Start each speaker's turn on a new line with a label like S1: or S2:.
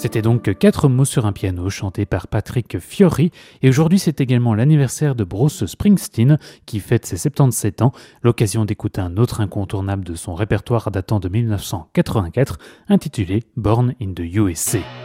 S1: C'était donc 4 mots sur un piano chanté par Patrick Fiori et aujourd'hui c'est également l'anniversaire de Bruce Springsteen qui fête ses 77 ans, l'occasion d'écouter un autre incontournable de son répertoire datant de 1984 intitulé Born in the USA.